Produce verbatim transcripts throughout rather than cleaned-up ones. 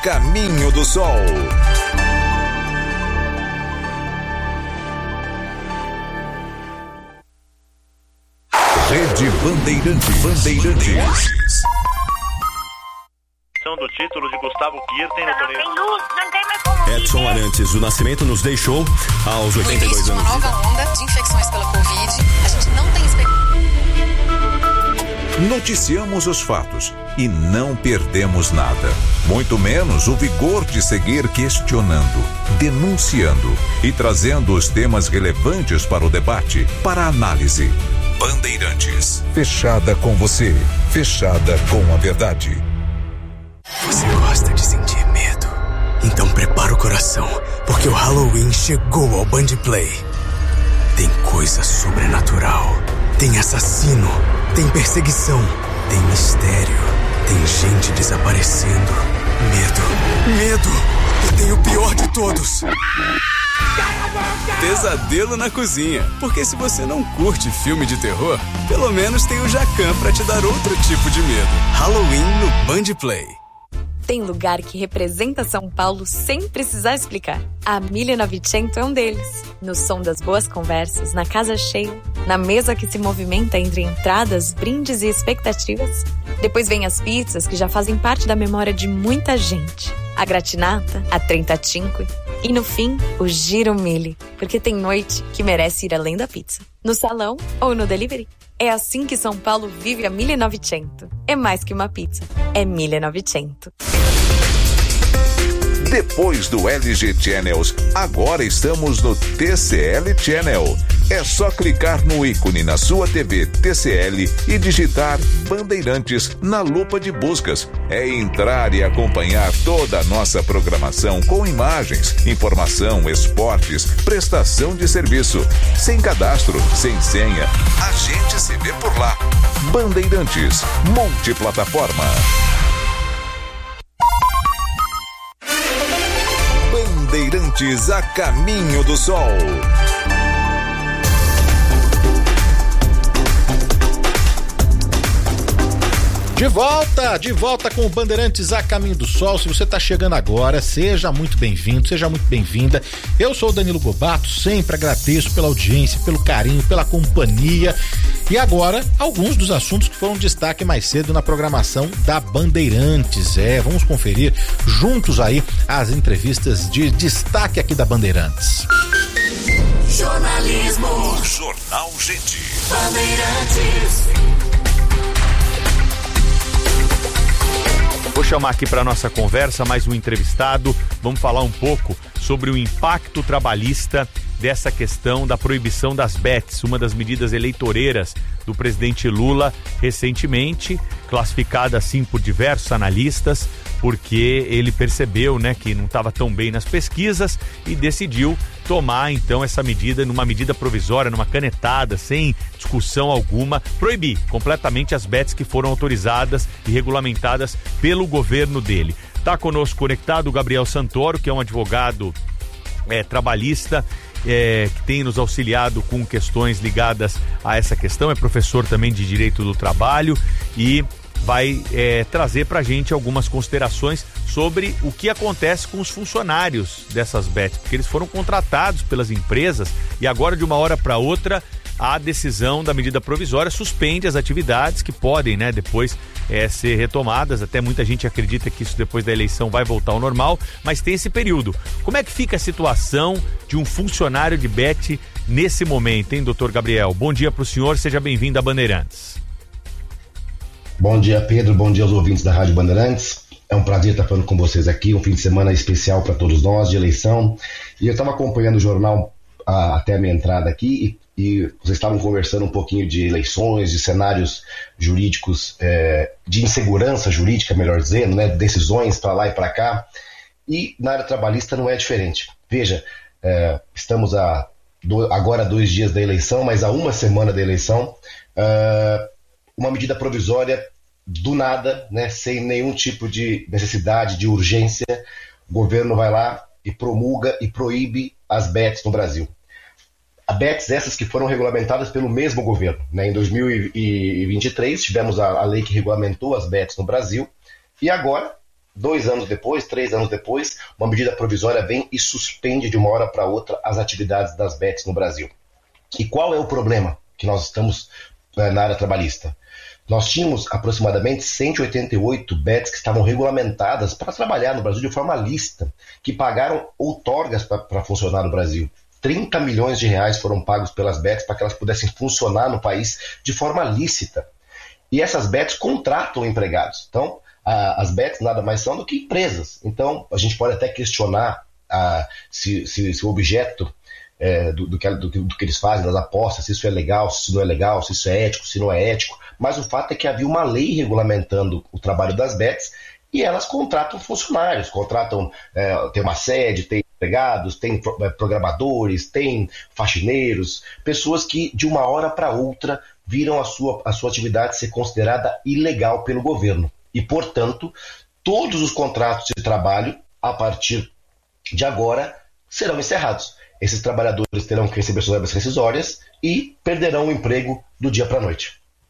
caminho do sol. Rede Bandeirantes. Bandeirantes. Do título de Gustavo Kirten no torneio. Tem luz, não tem mais como Edson viver. Arantes do Nascimento nos deixou aos oitenta e dois anos. No início de uma nova onda de infecções pela Covid, a gente não tem expectativa. Noticiamos os fatos e não perdemos nada. Muito menos o vigor de seguir questionando, denunciando e trazendo os temas relevantes para o debate, para a análise. Bandeirantes. Fechada com você. Fechada com a verdade. Você gosta de sentir medo? Então prepara o coração, porque o Halloween chegou ao Band Play. Tem coisa sobrenatural, tem assassino, tem perseguição, tem mistério, tem gente desaparecendo. Medo, medo, e tem o pior de todos. Pesadelo na cozinha, porque se você não curte filme de terror, pelo menos tem o Jacan pra te dar outro tipo de medo. Halloween no Band Play. Tem lugar que representa São Paulo sem precisar explicar. A mille novecento é um deles. No som das boas conversas, na casa cheia, na mesa que se movimenta entre entradas, brindes e expectativas. Depois vem as pizzas que já fazem parte da memória de muita gente. A gratinata, a trentacinque e, no fim, o giro mille. Porque tem noite que merece ir além da pizza. No salão ou no delivery. É assim que São Paulo vive a mille novecento. É mais que uma pizza, é mille novecento. Depois do L G Channels, agora estamos no T C L Channel. É só clicar no ícone na sua T V T C L e digitar Bandeirantes na lupa de buscas. É entrar e acompanhar toda a nossa programação com imagens, informação, esportes, prestação de serviço. Sem cadastro, sem senha. A gente se vê por lá. Bandeirantes, multiplataforma. Bandeirantes a caminho do sol. De volta, de volta com o Bandeirantes a Caminho do Sol. Se você está chegando agora, seja muito bem-vindo, seja muito bem-vinda. Eu sou o Danilo Gobato, sempre agradeço pela audiência, pelo carinho, pela companhia. E agora, alguns dos assuntos que foram destaque mais cedo na programação da Bandeirantes. É, vamos conferir juntos aí as entrevistas de destaque aqui da Bandeirantes. Jornalismo. Jornal Gente. Bandeirantes. Vou chamar aqui para nossa conversa mais um entrevistado. Vamos falar um pouco sobre o impacto trabalhista dessa questão da proibição das bets, uma das medidas eleitoreiras do presidente Lula recentemente, classificada assim por diversos analistas, porque ele percebeu, né, que não estava tão bem nas pesquisas e decidiu tomar então essa medida, numa medida provisória, numa canetada, sem discussão alguma, proibir completamente as bets que foram autorizadas e regulamentadas pelo governo dele. Está conosco conectado o Gabriel Santoro, que é um advogado é, trabalhista, É, que tem nos auxiliado com questões ligadas a essa questão, é professor também de Direito do Trabalho e vai é, trazer pra gente algumas considerações sobre o que acontece com os funcionários dessas bets, porque eles foram contratados pelas empresas e agora de uma hora para outra a decisão da medida provisória suspende as atividades que podem, né, depois é, ser retomadas. Até muita gente acredita que isso depois da eleição vai voltar ao normal, mas tem esse período. Como é que fica a situação de um funcionário de bet nesse momento, hein, doutor Gabriel? Bom dia para o senhor, seja bem-vindo a Bandeirantes. Bom dia, Pedro, bom dia aos ouvintes da Rádio Bandeirantes. É um prazer estar falando com vocês aqui, um fim de semana especial para todos nós, de eleição. E eu estava acompanhando o jornal a, até a minha entrada aqui e, e vocês estavam conversando um pouquinho de eleições, de cenários jurídicos, é, de insegurança jurídica, melhor dizendo, né, decisões para lá e para cá. E na área trabalhista não é diferente. Veja, é, estamos a do, agora a dois dias da eleição, mas a uma semana da eleição, é, uma medida provisória do nada, né, sem nenhum tipo de necessidade, de urgência, o governo vai lá e promulga e proíbe as bets no Brasil. As bets essas que foram regulamentadas pelo mesmo governo, né? Em dois mil e vinte e três tivemos a, a lei que regulamentou as bets no Brasil e agora dois anos depois, três anos depois, uma medida provisória vem e suspende de uma hora para outra as atividades das B E Ts no Brasil. E qual é o problema que nós estamos é, na área trabalhista? Nós tínhamos aproximadamente cento e oitenta e oito B E Ts que estavam regulamentadas para trabalhar no Brasil de forma lícita, que pagaram outorgas para funcionar no Brasil. trinta milhões de reais foram pagos pelas B E Ts para que elas pudessem funcionar no país de forma lícita. E essas B E Ts contratam empregados. Então, a, as B E Ts nada mais são do que empresas. Então, a gente pode até questionar a, se, se, se o objeto é, do, do, que, do, do que eles fazem, das apostas, se isso é legal, se isso não é legal, se isso é ético, se não é ético. Mas o fato é que havia uma lei regulamentando o trabalho das B E Ts e elas contratam funcionários, contratam, é, tem uma sede, tem empregados, tem programadores, tem faxineiros, pessoas que de uma hora para outra viram a sua, a sua atividade ser considerada ilegal pelo governo. E, portanto, todos os contratos de trabalho, a partir de agora, serão encerrados. Esses trabalhadores terão que receber suas verbas rescisórias e perderão o emprego do dia para a noite.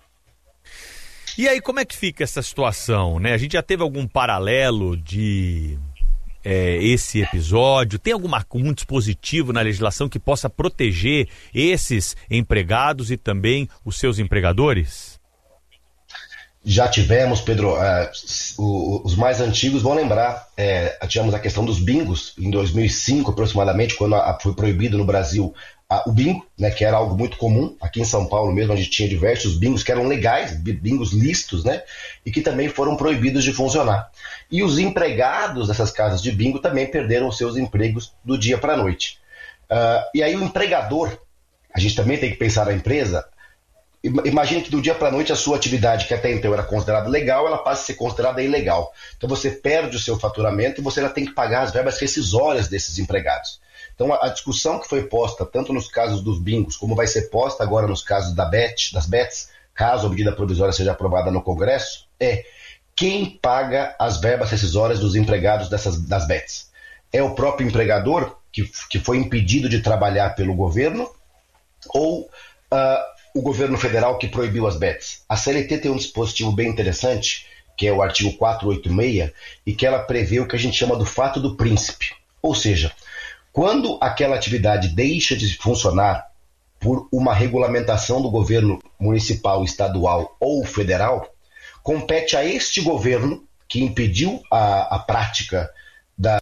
E aí, como é que fica essa situação, né? A gente já teve algum paralelo de é, esse episódio? Tem alguma, algum dispositivo na legislação que possa proteger esses empregados e também os seus empregadores? Já tivemos, Pedro, uh, os mais antigos vão lembrar, é, tivemos a questão dos bingos, em dois mil e cinco aproximadamente, quando a, foi proibido no Brasil a, o bingo, né, que era algo muito comum. Aqui em São Paulo mesmo a gente tinha diversos bingos que eram legais, bingos lícitos, né, e que também foram proibidos de funcionar. E os empregados dessas casas de bingo também perderam seus empregos do dia para a noite. Uh, e aí o empregador, a gente também tem que pensar na empresa. Imagine que do dia para a noite a sua atividade, que até então era considerada legal, ela passa a ser considerada ilegal. Então você perde o seu faturamento e você já tem que pagar as verbas rescisórias desses empregados. Então a, a discussão que foi posta, tanto nos casos dos bingos, como vai ser posta agora nos casos da B E T, das B E Ts, caso a medida provisória seja aprovada no Congresso, é quem paga as verbas rescisórias dos empregados dessas, das B E Ts. É o próprio empregador, que, que foi impedido de trabalhar pelo governo, ou Uh, o governo federal que proibiu as B E Ts. A C L T tem um dispositivo bem interessante, que é o artigo quatrocentos e oitenta e seis, e que ela prevê o que a gente chama do fato do príncipe. Ou seja, quando aquela atividade deixa de funcionar por uma regulamentação do governo municipal, estadual ou federal, compete a este governo, que impediu a, a prática das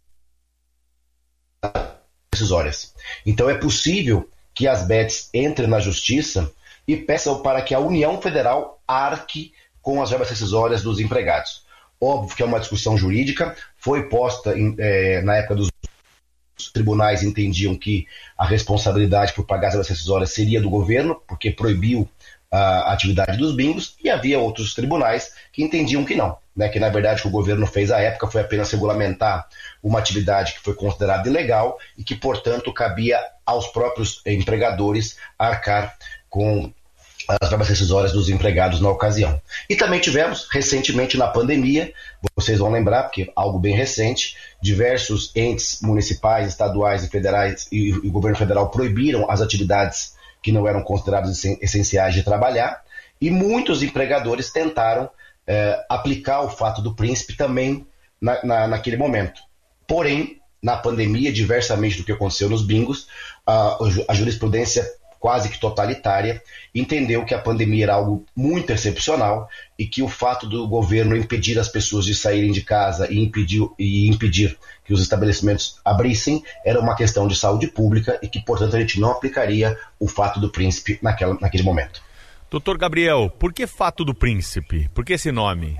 decisórias. Então é possível que as B E Ts entrem na justiça e peçam para que a União Federal arque com as verbas rescisórias dos empregados. Óbvio que é uma discussão jurídica, foi posta em, é, na época dos tribunais, entendiam que a responsabilidade por pagar as verbas rescisórias seria do governo, porque proibiu a atividade dos bingos, e havia outros tribunais que entendiam que não, né, que na verdade o que o governo fez à época foi apenas regulamentar uma atividade que foi considerada ilegal e que, portanto, cabia aos próprios empregadores arcar com as verbas rescisórias dos empregados na ocasião. E também tivemos, recentemente na pandemia, vocês vão lembrar, porque é algo bem recente, diversos entes municipais, estaduais e federais e, e o governo federal proibiram as atividades que não eram consideradas essenciais de trabalhar, e muitos empregadores tentaram é, aplicar o fato do príncipe também na, na, naquele momento. Porém, na pandemia, diversamente do que aconteceu nos bingos, a, a jurisprudência quase que totalitária entendeu que a pandemia era algo muito excepcional e que o fato do governo impedir as pessoas de saírem de casa e impedir, e impedir que os estabelecimentos abrissem era uma questão de saúde pública e que, portanto, a gente não aplicaria o fato do príncipe naquela, naquele momento. Doutor Gabriel, por que fato do príncipe? Por que esse nome?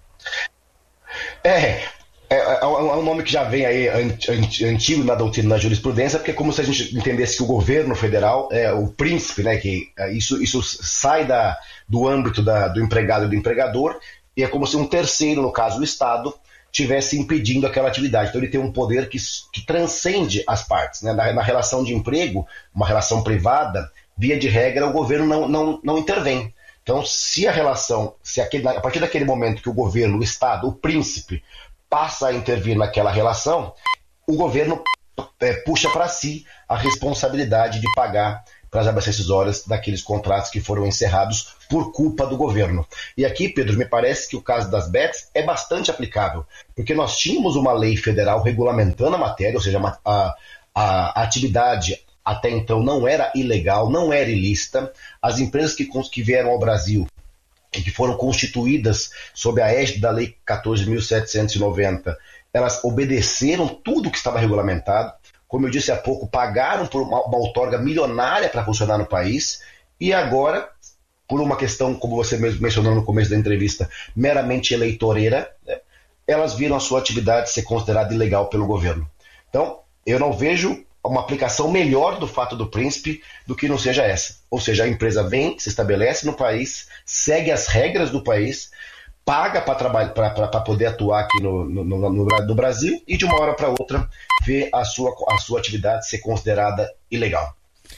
É... É, é um nome que já vem aí antigo na doutrina da jurisprudência, porque é como se a gente entendesse que o governo federal é o príncipe, né, que isso, isso sai da, do âmbito da, do empregado e do empregador, e é como se um terceiro, no caso o Estado, estivesse impedindo aquela atividade. Então ele tem um poder que, que transcende as partes, né? na, na relação de emprego, uma relação privada, via de regra o governo não, não, não intervém. Então se a relação, se aquele, a partir daquele momento que o governo, o Estado, o príncipe, passa a intervir naquela relação, o governo é, puxa para si a responsabilidade de pagar para as verbas rescisórias daqueles contratos que foram encerrados por culpa do governo. E aqui, Pedro, me parece que o caso das bets é bastante aplicável, porque nós tínhamos uma lei federal regulamentando a matéria, ou seja, a, a, a atividade até então não era ilegal, não era ilícita. As empresas que, que vieram ao Brasil e que foram constituídas sob a égide da Lei quatorze mil setecentos e noventa, elas obedeceram tudo que estava regulamentado. Como eu disse há pouco, pagaram por uma, uma outorga milionária para funcionar no país e agora, por uma questão, como você mesmo mencionou no começo da entrevista, meramente eleitoreira, né, elas viram a sua atividade ser considerada ilegal pelo governo. Então, eu não vejo uma aplicação melhor do fato do príncipe do que não seja essa. Ou seja, a empresa vem, se estabelece no país, segue as regras do país, paga para poder atuar aqui no, no, no, no Brasil e de uma hora para outra vê a sua, a sua atividade ser considerada ilegal.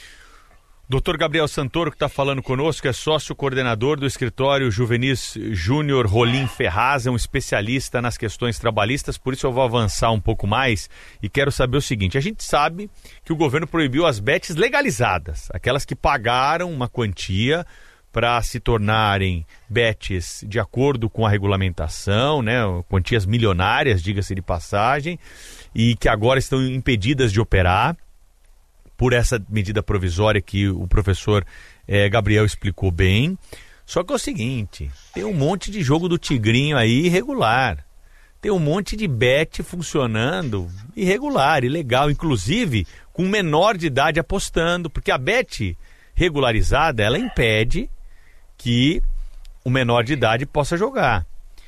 doutor Gabriel Santoro, que está falando conosco, é sócio-coordenador do escritório Juvenis Júnior Rolim Ferraz, é um especialista nas questões trabalhistas, por isso eu vou avançar um pouco mais e quero saber o seguinte: a gente sabe que o governo proibiu as bets legalizadas, aquelas que pagaram uma quantia para se tornarem bets de acordo com a regulamentação, né, quantias milionárias, diga-se de passagem, e que agora estão impedidas de operar por essa medida provisória que o professor eh, Gabriel explicou bem. Só que é o seguinte, tem um monte de jogo do tigrinho aí irregular, tem um monte de bet funcionando irregular, ilegal, inclusive com menor de idade apostando, porque a bet regularizada, ela impede que o menor de idade possa jogar.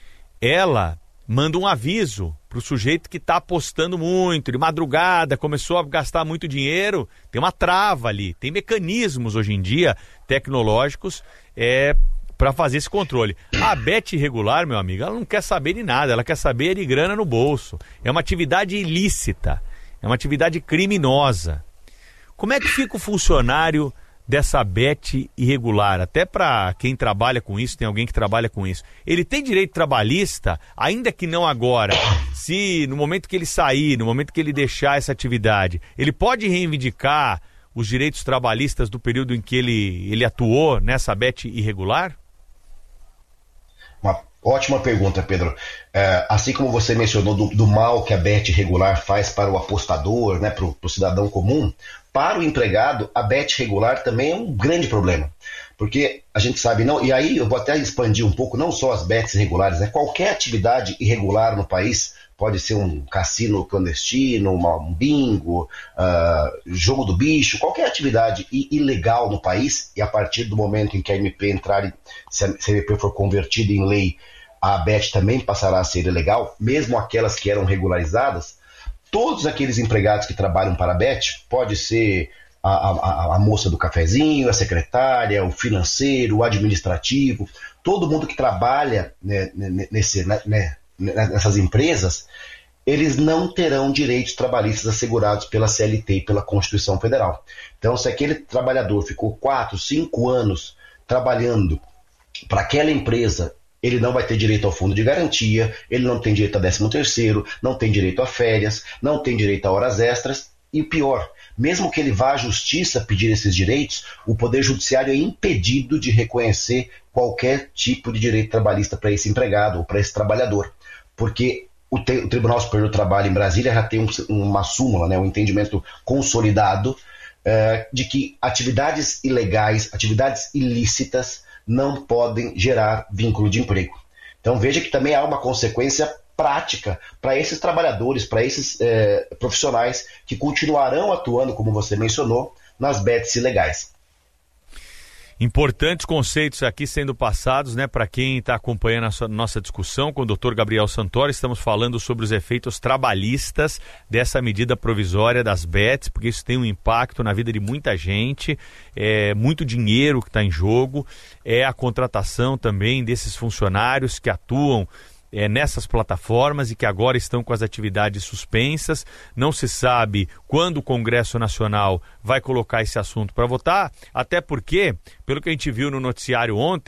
Ela manda um aviso para o sujeito que está apostando muito, de madrugada, começou a gastar muito dinheiro, tem uma trava ali, tem mecanismos hoje em dia tecnológicos é, para fazer esse controle. A bet irregular, meu amigo, ela não quer saber de nada, ela quer saber de grana no bolso. É uma atividade ilícita, é uma atividade criminosa. Como é que fica o funcionário dessa bet irregular? Até para quem trabalha com isso, tem alguém que trabalha com isso. Ele tem direito trabalhista, ainda que não agora. Se no momento que ele sair, no momento que ele deixar essa atividade, ele pode reivindicar os direitos trabalhistas do período em que ele, ele atuou nessa bet irregular? Uma ótima pergunta, Pedro. É, assim como você mencionou do, do mal que a bet irregular faz para o apostador, né, para o cidadão comum, para o empregado, a bet regular também é um grande problema. Porque a gente sabe, não, e aí eu vou até expandir um pouco, não só as bets irregulares, né? Qualquer atividade irregular no país, pode ser um cassino clandestino, uma, um bingo, uh, jogo do bicho, qualquer atividade ilegal no país, e a partir do momento em que a M P entrar, se a M P for convertida em lei, a bet também passará a ser ilegal, mesmo aquelas que eram regularizadas. Todos aqueles empregados que trabalham para a bet, pode ser a, a, a moça do cafezinho, a secretária, o financeiro, o administrativo, todo mundo que trabalha, né, nesse, né, nessas empresas, eles não terão direitos trabalhistas assegurados pela C L T e pela Constituição Federal. Então, se aquele trabalhador ficou quatro, cinco anos trabalhando para aquela empresa, ele não vai ter direito ao fundo de garantia, ele não tem direito a décimo terceiro, não tem direito a férias, não tem direito a horas extras, e o pior, mesmo que ele vá à justiça pedir esses direitos, o Poder Judiciário é impedido de reconhecer qualquer tipo de direito trabalhista para esse empregado ou para esse trabalhador, porque o, te, o Tribunal Superior do Trabalho em Brasília já tem um, uma súmula, né, um entendimento consolidado é, de que atividades ilegais, atividades ilícitas, não podem gerar vínculo de emprego. Então veja que também há uma consequência prática para esses trabalhadores, para esses eh, profissionais que continuarão atuando, como você mencionou, nas bets ilegais. Importantes conceitos aqui sendo passados, né, para quem está acompanhando a nossa discussão com o doutor Gabriel Santoro. Estamos falando sobre os efeitos trabalhistas dessa medida provisória das bets, porque isso tem um impacto na vida de muita gente, é muito dinheiro que está em jogo, é a contratação também desses funcionários que atuam É, nessas plataformas e que agora estão com as atividades suspensas. Não se sabe quando o Congresso Nacional vai colocar esse assunto para votar, até porque, pelo que a gente viu no noticiário ontem,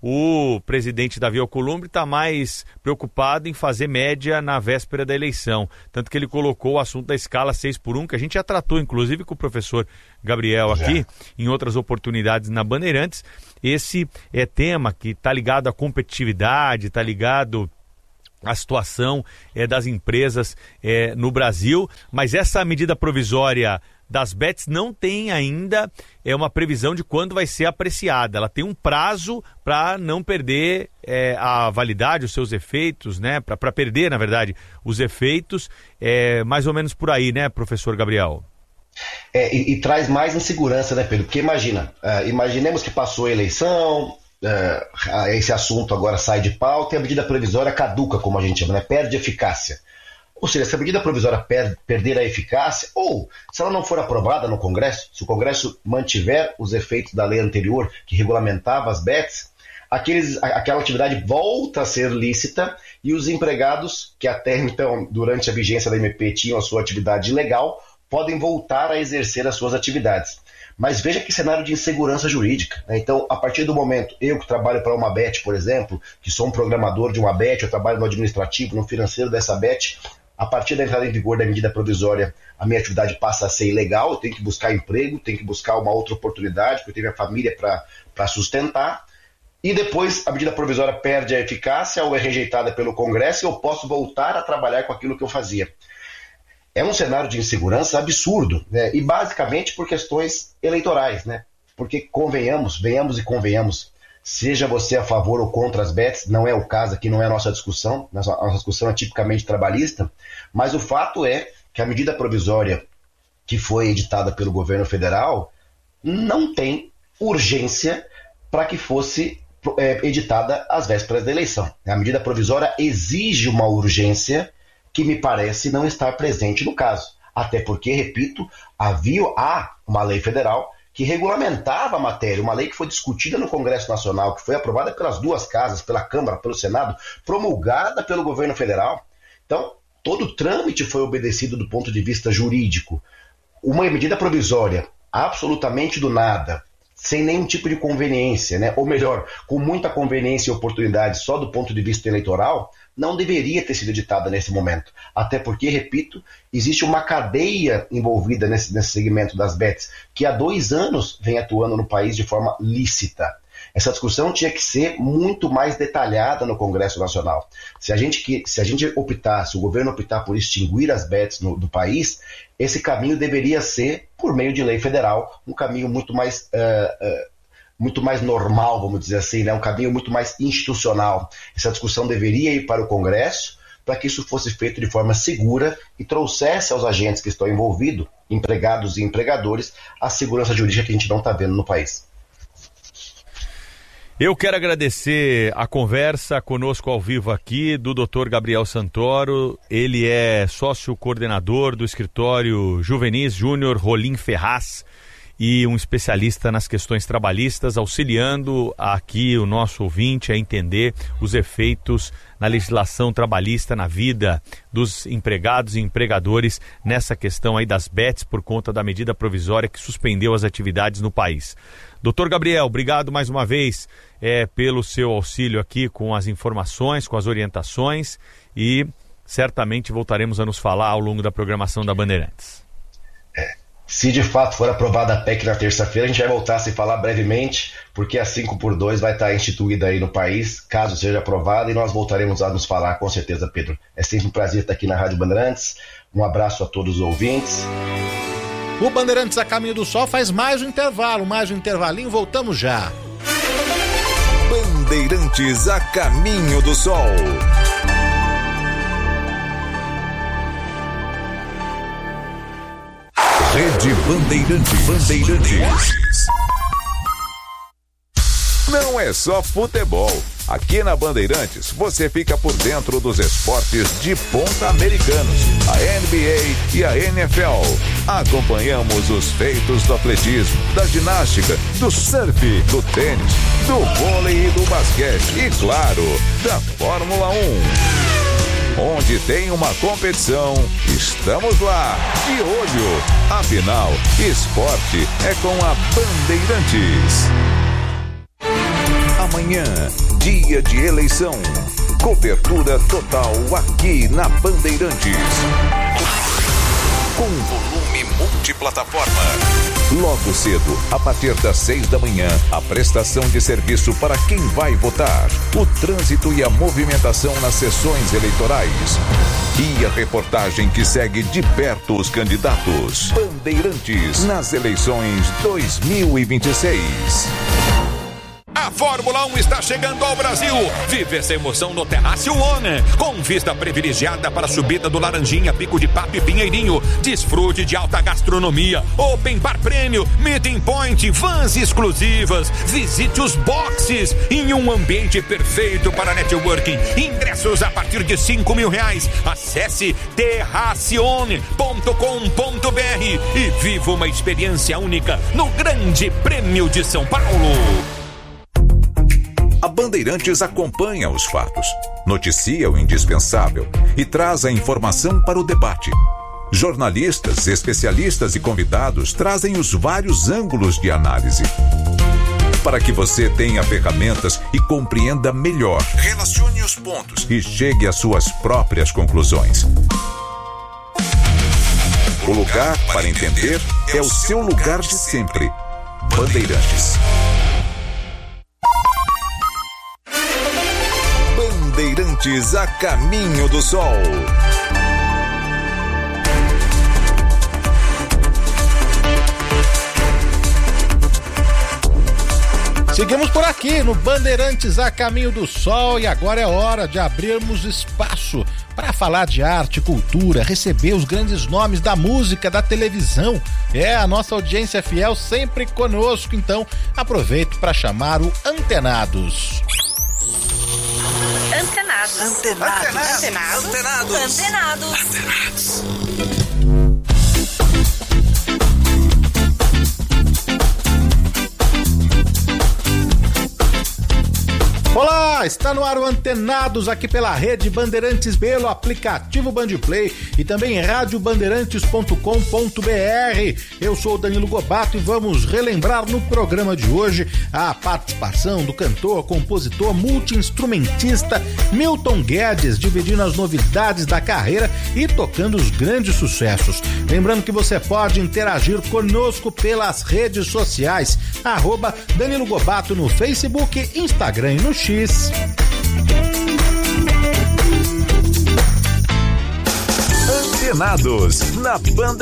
o presidente Davi Alcolumbre está mais preocupado em fazer média na véspera da eleição. Tanto que ele colocou o assunto da escala seis por um, que a gente já tratou, inclusive, com o professor Gabriel aqui, já. Em outras oportunidades na Bandeirantes. Esse é tema que está ligado à competitividade, está ligado à situação é, das empresas é, no Brasil, mas essa medida provisória das bets não tem ainda é, uma previsão de quando vai ser apreciada. Ela tem um prazo para não perder é, a validade, os seus efeitos, né? Para perder, na verdade, os efeitos, é, mais ou menos por aí, né, professor Gabriel? É, e, e traz mais insegurança, né, Pedro? Porque imagina, uh, imaginemos que passou a eleição, uh, esse assunto agora sai de pauta e a medida provisória caduca, como a gente chama, né? Perde eficácia. Ou seja, se a medida provisória per- perder a eficácia, ou se ela não for aprovada no Congresso, se o Congresso mantiver os efeitos da lei anterior que regulamentava as bets, aqueles, aquela atividade volta a ser lícita e os empregados que até então, durante a vigência da M P, tinham a sua atividade ilegal, podem voltar a exercer as suas atividades. Mas veja que cenário de insegurança jurídica, né? Então, a partir do momento, eu que trabalho para uma bet, por exemplo, que sou um programador de uma bet, eu trabalho no administrativo, no financeiro dessa bet, a partir da entrada em vigor da medida provisória, a minha atividade passa a ser ilegal, eu tenho que buscar emprego, tenho que buscar uma outra oportunidade, porque eu tenho minha família para sustentar, e depois a medida provisória perde a eficácia ou é rejeitada pelo Congresso e eu posso voltar a trabalhar com aquilo que eu fazia. É um cenário de insegurança absurdo, né? E basicamente por questões eleitorais, né? Porque convenhamos, venhamos e convenhamos, seja você a favor ou contra as bets, não é o caso aqui, não é a nossa discussão, a nossa discussão é tipicamente trabalhista, mas o fato é que a medida provisória que foi editada pelo governo federal não tem urgência para que fosse é, editada às vésperas da eleição. A medida provisória exige uma urgência que me parece não estar presente no caso. Até porque, repito, havia há uma lei federal que regulamentava a matéria, uma lei que foi discutida no Congresso Nacional, que foi aprovada pelas duas casas, pela Câmara, pelo Senado, promulgada pelo governo federal. Então, todo o trâmite foi obedecido do ponto de vista jurídico. Uma medida provisória, absolutamente do nada, sem nenhum tipo de conveniência, né? Ou melhor, com muita conveniência e oportunidade só do ponto de vista eleitoral, não deveria ter sido editada nesse momento. Até porque, repito, existe uma cadeia envolvida nesse, nesse segmento das bets, que há dois anos vem atuando no país de forma lícita. Essa discussão tinha que ser muito mais detalhada no Congresso Nacional. Se a gente, se a gente optar, se o governo optar por extinguir as bets no, do país, esse caminho deveria ser por meio de lei federal, um caminho muito mais... Uh, uh, muito mais normal, vamos dizer assim, né? Um caminho muito mais institucional. Essa discussão deveria ir para o Congresso para que isso fosse feito de forma segura e trouxesse aos agentes que estão envolvidos, empregados e empregadores, a segurança jurídica que a gente não está vendo no país. Eu quero agradecer a conversa conosco ao vivo aqui do doutor Gabriel Santoro. Ele é sócio coordenador do escritório Juvenis Júnior Rolim Ferraz, e um especialista nas questões trabalhistas, auxiliando aqui o nosso ouvinte a entender os efeitos na legislação trabalhista, na vida dos empregados e empregadores nessa questão aí das bets por conta da medida provisória que suspendeu as atividades no país. Doutor Gabriel, obrigado mais uma vez é, pelo seu auxílio aqui com as informações, com as orientações, e certamente voltaremos a nos falar ao longo da programação da Bandeirantes. Se de fato for aprovada a P E C na terça-feira, a gente vai voltar a se falar brevemente, porque a cinco por dois vai estar instituída aí no país, caso seja aprovada, e nós voltaremos a nos falar com certeza, Pedro. É sempre um prazer estar aqui na Rádio Bandeirantes. Um abraço a todos os ouvintes. O Bandeirantes a Caminho do Sol faz mais um intervalo, mais um intervalinho, voltamos já. Bandeirantes a Caminho do Sol. Rede Bandeirantes. Bandeirantes. Não é só futebol. Aqui na Bandeirantes você fica por dentro dos esportes de ponta americanos, a N B A e a N F L. Acompanhamos os feitos do atletismo, da ginástica, do surf, do tênis, do vôlei e do basquete e, claro, da Fórmula um. Onde tem uma competição, estamos lá, de olho. Afinal, esporte é com a Bandeirantes. Amanhã, dia de eleição. Cobertura total aqui na Bandeirantes. Com volume multiplataforma. Logo cedo, a partir das seis da manhã, a prestação de serviço para quem vai votar, o trânsito e a movimentação nas sessões eleitorais e a reportagem que segue de perto os candidatos. Bandeirantes nas eleições dois mil e vinte e seis. A Fórmula um está chegando ao Brasil. Vive essa emoção no Terrácio One, com vista privilegiada para a subida do Laranjinha, Pico de Papo e Pinheirinho. Desfrute de alta gastronomia, Open Bar Prêmio, Meeting Point, vans exclusivas. Visite os boxes em um ambiente perfeito para networking. Ingressos a partir de cinco mil reais. Acesse terracione ponto com ponto br e viva uma experiência única no Grande Prêmio de São Paulo. A Bandeirantes acompanha os fatos, noticia o indispensável e traz a informação para o debate. Jornalistas, especialistas e convidados trazem os vários ângulos de análise, para que você tenha ferramentas e compreenda melhor. Relacione os pontos e chegue às suas próprias conclusões. O lugar para entender é o seu lugar de sempre. Bandeirantes. Bandeirantes a caminho do sol. Seguimos por aqui no Bandeirantes a caminho do sol e agora é hora de abrirmos espaço para falar de arte, cultura, receber os grandes nomes da música, da televisão. É, a nossa audiência fiel sempre conosco, então aproveito para chamar o Antenados. Antenados. Antenados. Antenados. Antenados. Antenados. Antenados. Olá, está no ar o Antenados aqui pela Rede Bandeirantes, pelo aplicativo Bandplay e também rádio bandeirantes ponto com ponto br. Eu sou o Danilo Gobato e vamos relembrar no programa de hoje a participação do cantor, compositor, multi-instrumentista Milton Guedes, dividindo as novidades da carreira e tocando os grandes sucessos. Lembrando que você pode interagir conosco pelas redes sociais, arroba Danilo Gobato no Facebook, Instagram e no X. Antenados na Banda